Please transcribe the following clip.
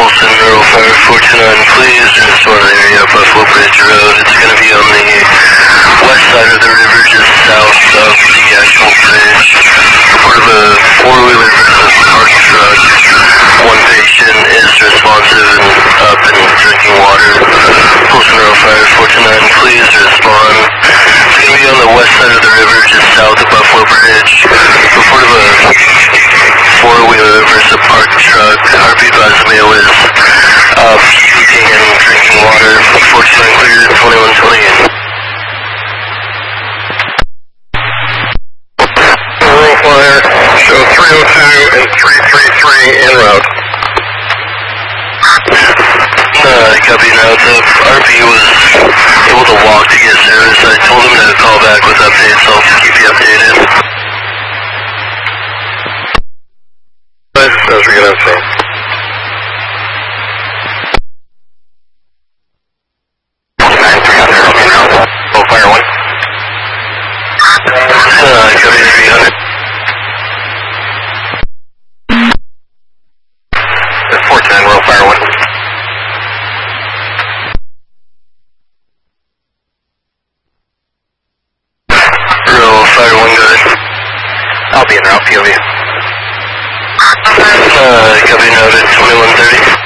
Colson, Earl Fire 429, please. Just one area up Buffalo Bridge Road. It's going to be on the west side of the river, just south of the actual bridge. Report of a four-wheeler versus parked truck. One patient is responsive and up and drinking water. Colson, Earl Fire 429, please respond. It's going to be on the west side of the river, just south of Buffalo Bridge. Report of a four-wheeler versus a parked truck. RP Basmeo is puking and drinking water. 429 cleared, 2120. Rural Fire, show 302 and 333 en route. Copy now. The RP was able to walk to get service. I told him to call back with updates, so I'll keep you updated. As we get update. Fire 1. Copy 300. 410, Rural Fire 1. Rural Fire 1, go ahead. I'll be in route, POV. Copy noted, 2130.